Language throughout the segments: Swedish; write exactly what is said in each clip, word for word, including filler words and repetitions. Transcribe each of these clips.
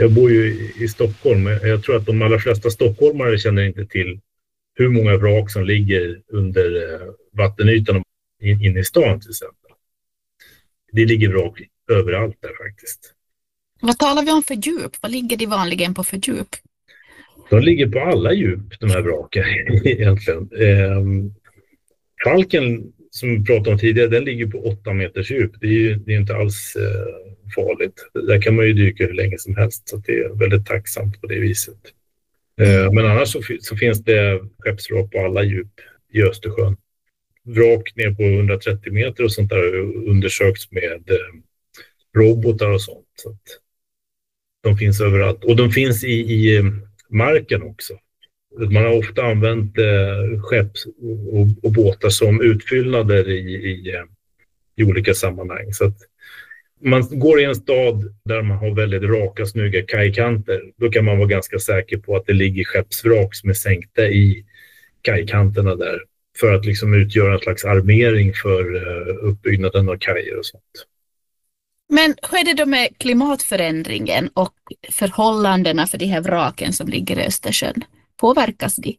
Jag bor ju i, i Stockholm. Jag tror att de allra flesta stockholmare känner inte till hur många vrak som ligger under eh, vattenytan in, in i stan till exempel. Det ligger vrak överallt där faktiskt. Vad talar vi om för djup? Vad ligger det vanligen på för djup? De ligger på alla djup, de här vraken egentligen. Eh, Falken som vi pratade om tidigare, den ligger på åtta meters djup. Det är ju det är inte alls eh, farligt. Där kan man ju dyka hur länge som helst, så det är väldigt tacksamt på det viset. Eh, men annars så, så finns det skeppsvrak på alla djup i Östersjön. Vrak ner på hundratrettio meter och sånt där undersöks med eh, robotar och sånt. Så att de finns överallt. Och de finns i, i marken också. Man har ofta använt eh, skepp och, och båtar som utfyllnader i, i, i olika sammanhang. Så att man går i en stad där man har väldigt raka, snygga kajkanter. Då kan man vara ganska säker på att det ligger skeppsvrak som är sänkta i kajkanterna där. För att liksom utgöra en slags armering för uh, uppbyggnaden av kajer och sånt. Men hur är det då med klimatförändringen och förhållandena för de här vraken som ligger i Östersjön? Påverkas de?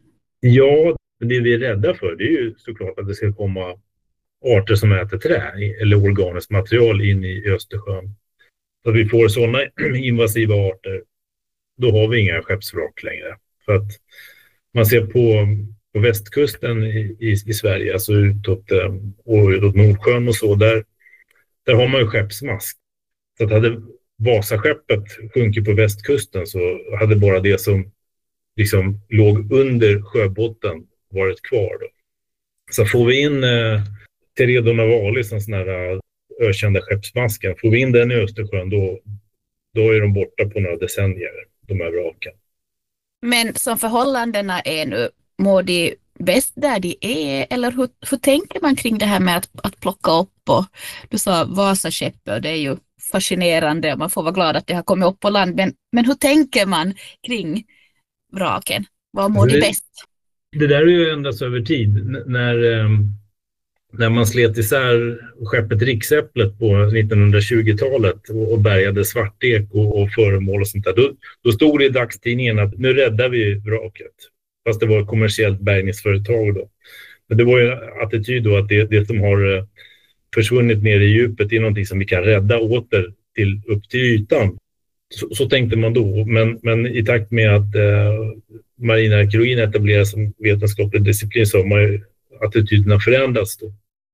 Ja, det vi är rädda för det är ju såklart att det ska komma arter som äter trä eller organiskt material in i Östersjön. Så att vi får sådana invasiva arter, då har vi inga skeppsvrak längre. För att man ser på, på västkusten i, i, i Sverige, alltså utåt, och utåt Nordsjön och så, där, där har man ju skeppsmast. Så att hade Vasaskeppet sjunkit på västkusten så hade bara det som liksom låg under sjöbotten varit kvar då. Så får vi in eh, Teredo navalis, en sån här uh, ökända skeppsmasken, får vi in den i Östersjön, då, då är de borta på några decennier, de här vraken. Men som förhållandena är nu, mår de bäst där de är, eller hur, hur tänker man kring det här med att, att plocka upp? Och du sa Vasaskeppet, och det är ju fascinerande och man får vara glad att det har kommit upp på land, men, men hur tänker man kring vraken? Vad mår det, de bäst? Det där är ju ändras över tid. N- när, um, när man slet isär skeppet Riksäpplet på nittonhundratjugotalet och, och bärgade svartek och, och föremål och sånt där, då, då stod det i dagstidningen att nu räddar vi vraket. Fast det var ett kommersiellt bärgningsföretag då. Men det var ju attityd då att det, det som har försvunnit ner i djupet är någonting som vi kan rädda åter till, upp till ytan. Så, så tänkte man då, men, men i takt med att eh, marinarkeologin etableras som vetenskaplig disciplin så har man ju attityderna förändrats då.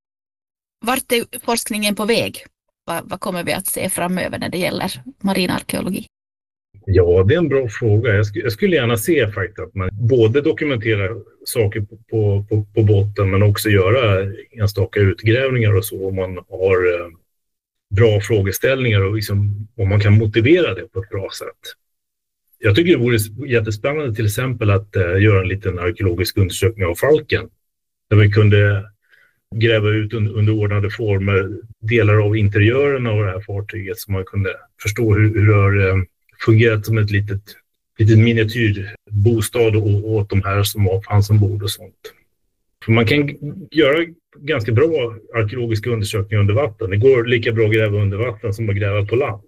Vart är forskningen på väg? Vad, vad kommer vi att se framöver när det gäller marinarkeologi? Ja, det är en bra fråga. Jag, sk- jag skulle gärna se faktiskt att man både dokumenterar saker på, på, på, på botten men också göra enstaka utgrävningar och så om man har eh, bra frågeställningar och liksom, om man kan motivera det på ett bra sätt. Jag tycker det vore jättespännande till exempel att eh, göra en liten arkeologisk undersökning av Falken. Där vi kunde gräva ut un- under ordnade former delar av interiören av det här fartyget så man kunde förstå hur, hur det har eh, fungerat som ett litet, litet miniatyrbostad och, åt de här som fanns ombord och sånt. För man kan g- göra ganska bra arkeologiska undersökningar under vatten. Det går lika bra att gräva under vatten som att gräva på land.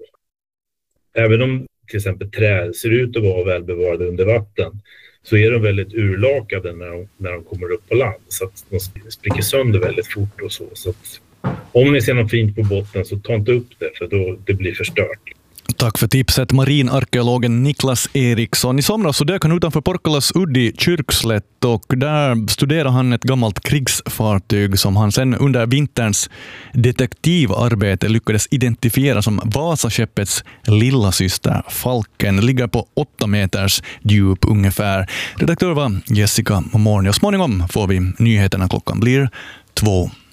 Även om till exempel träd ser ut att vara välbevarade under vatten så är de väldigt urlakade när de, när de kommer upp på land. Så att de spricker sönder väldigt fort och så. Så att om ni ser något fint på botten så ta inte upp det för då det blir förstört. Tack för tipset marinarkeologen Niklas Eriksson. I somras så dök han utanför Porkkalas udd i Kyrkslätt och där studerade han ett gammalt krigsfartyg som han sen under vinterns detektivarbete lyckades identifiera som Vasaskeppets lilla syster Falken. Ligger på åtta meters djup ungefär. Redaktör var Jessica Morni och småningom får vi nyheterna, klockan blir två.